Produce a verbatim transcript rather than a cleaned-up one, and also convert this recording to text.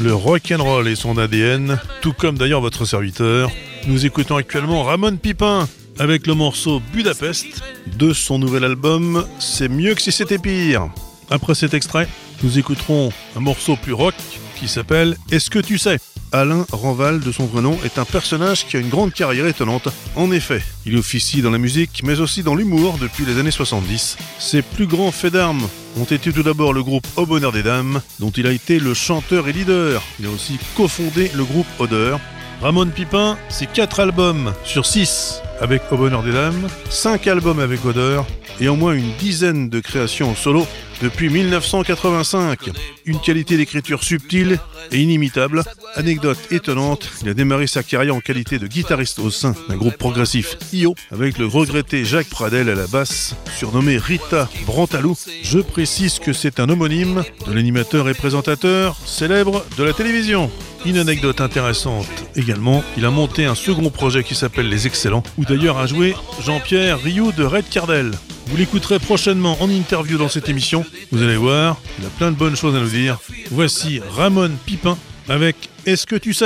le rock'n'roll est son A D N, tout comme d'ailleurs votre serviteur. Nous écoutons actuellement Ramon Pipin avec le morceau Budapest de son nouvel album C'est mieux que si c'était pire. Après cet extrait, nous écouterons un morceau plus rock qui s'appelle Est-ce que tu sais ? Alain Ranval, de son vrai nom, est un personnage qui a une grande carrière étonnante. En effet, il officie dans la musique, mais aussi dans l'humour depuis les années soixante-dix. Ses plus grands faits d'armes ont été tout d'abord le groupe Au Bonheur des Dames, dont il a été le chanteur et leader. Il a aussi cofondé le groupe Odeur. Ramon Pipin, c'est quatre albums sur six avec Au Bonheur des Dames, cinq albums avec Odeur et au moins une dizaine de créations en solo depuis dix-neuf cent quatre-vingt-cinq. Une qualité d'écriture subtile et inimitable. Anecdote étonnante, il a démarré sa carrière en qualité de guitariste au sein d'un groupe progressif I O avec le regretté Jacques Pradel à la basse, surnommé Rita Brantalou. Je précise que c'est un homonyme de l'animateur et présentateur célèbre de la télévision. Une anecdote intéressante également, il a monté un second projet qui s'appelle Les Excellents, où d'ailleurs a joué Jean-Pierre Rioux de Red Cardel. Vous l'écouterez prochainement en interview dans cette émission. Vous allez voir, il a plein de bonnes choses à nous dire. Voici Ramon Pipin avec Est-ce que tu sais ?